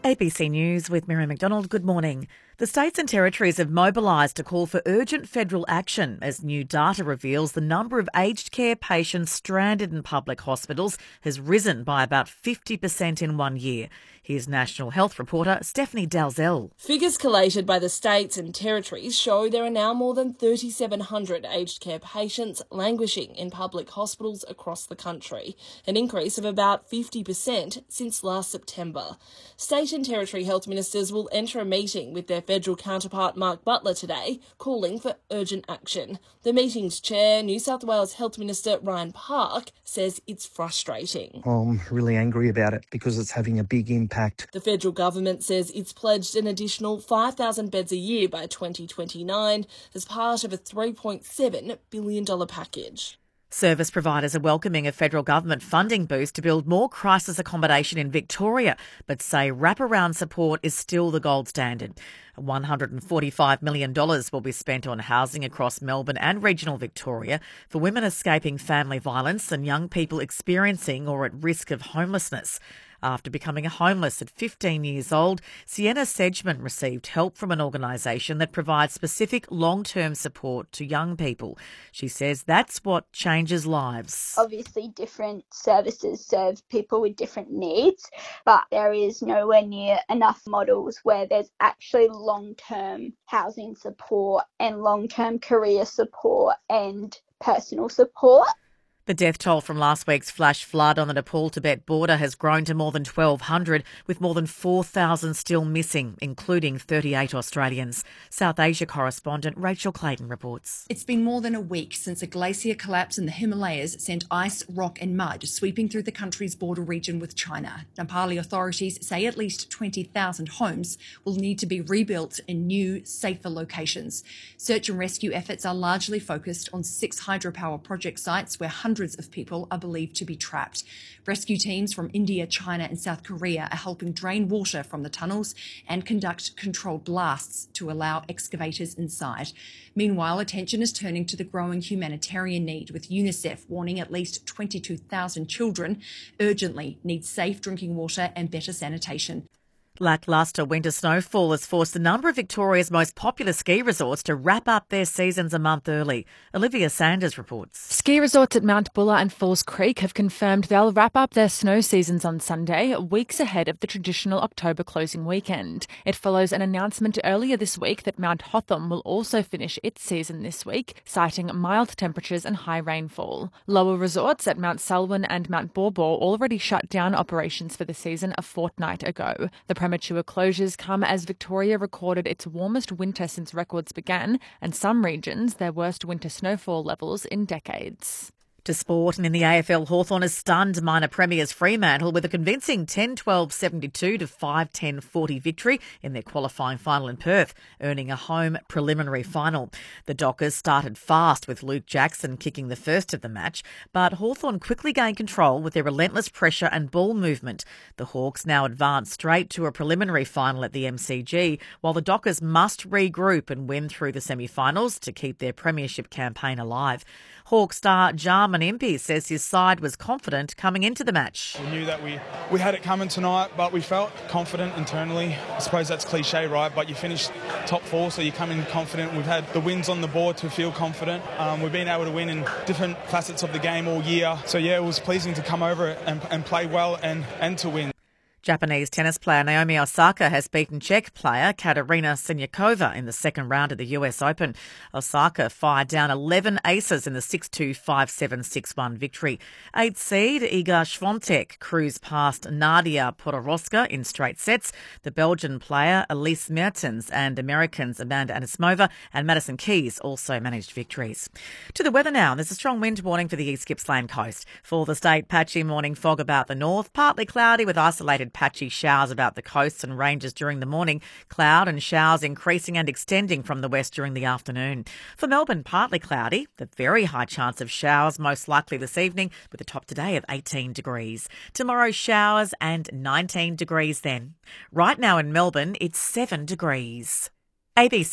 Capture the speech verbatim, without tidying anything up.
A B C News with Miriam McDonald. Good morning. The states and territories have mobilised to call for urgent federal action as new data reveals the number of aged care patients stranded in public hospitals has risen by about fifty percent in one year. Here's National Health reporter Stephanie Dalzell. Figures collated by the states and territories show there are now more than three thousand seven hundred aged care patients languishing in public hospitals across the country, an increase of about fifty percent since last September. State and territory health ministers will enter a meeting with their federal counterpart Mark Butler today, calling for urgent action. The meeting's chair, New South Wales Health Minister Ryan Park, says it's frustrating. I'm really angry about it because it's having a big impact. The federal government says it's pledged an additional five thousand beds a year by twenty twenty-nine as part of a three point seven billion dollars package. Service providers are welcoming a federal government funding boost to build more crisis accommodation in Victoria, but say wraparound support is still the gold standard. one hundred forty-five million dollars will be spent on housing across Melbourne and regional Victoria for women escaping family violence and young people experiencing or at risk of homelessness. After becoming homeless at fifteen years old, Sienna Sedgman received help from an organisation that provides specific long-term support to young people. She says that's what changes lives. Obviously, different services serve people with different needs, but there is nowhere near enough models where there's actually long-term housing support and long-term career support and personal support. The death toll from last week's flash flood on the Nepal-Tibet border has grown to more than twelve hundred, with more than four thousand still missing, including thirty-eight Australians. South Asia correspondent Rachel Clayton reports. It's been more than a week since a glacier collapse in the Himalayas sent ice, rock and mud sweeping through the country's border region with China. Nepali authorities say at least twenty thousand homes will need to be rebuilt in new, safer locations. Search and rescue efforts are largely focused on six hydropower project sites where hundreds Hundreds of people are believed to be trapped. Rescue teams from India, China and South Korea are helping drain water from the tunnels and conduct controlled blasts to allow excavators inside. Meanwhile, attention is turning to the growing humanitarian need, with UNICEF warning at least twenty-two thousand children urgently need safe drinking water and better sanitation. Lacklustre winter snowfall has forced a number of Victoria's most popular ski resorts to wrap up their seasons a month early. Olivia Sanders reports. Ski resorts at Mount Buller and Falls Creek have confirmed they'll wrap up their snow seasons on Sunday, weeks ahead of the traditional October closing weekend. It follows an announcement earlier this week that Mount Hotham will also finish its season this week, citing mild temperatures and high rainfall. Lower resorts at Mount Selwyn and Mount Baw Baw already shut down operations for the season a fortnight ago. The premature closures come as Victoria recorded its warmest winter since records began, and some regions their worst winter snowfall levels in decades. To sport, and in the A F L, Hawthorn has stunned minor premiers Fremantle with a convincing ten twelve seventy-two to five ten forty victory in their qualifying final in Perth, earning a home preliminary final. The Dockers started fast with Luke Jackson kicking the first of the match, but Hawthorn quickly gained control with their relentless pressure and ball movement. The Hawks now advance straight to a preliminary final at the M C G, while the Dockers must regroup and win through the semi-finals to keep their premiership campaign alive. Hawk star Jarman Impey says his side was confident coming into the match. We knew that we, we had it coming tonight, but we felt confident internally. I suppose that's cliche, right? But you finish top four, so you come in confident. We've had the wins on the board to feel confident. Um, we've been able to win in different facets of the game all year. So, yeah, it was pleasing to come over and, and play well and, and to win. Japanese tennis player Naomi Osaka has beaten Czech player Katerina Siniakova in the second round of the U S Open. Osaka fired down eleven aces in the six two, five seven, six one victory. Eighth seed Iga Swiatek cruised past Nadia Podoroska in straight sets. The Belgian player Elise Mertens and Americans Amanda Anisimova and Madison Keys also managed victories. To the weather now. There's a strong wind warning for the East Gippsland coast. For the state, patchy morning fog about the north, partly cloudy with isolated patchy showers about the coasts and ranges during the morning. Cloud and showers increasing and extending from the west during the afternoon. For Melbourne, partly cloudy. The very high chance of showers most likely this evening with a top today of eighteen degrees. Tomorrow, showers and nineteen degrees then. Right now in Melbourne, it's seven degrees. A B C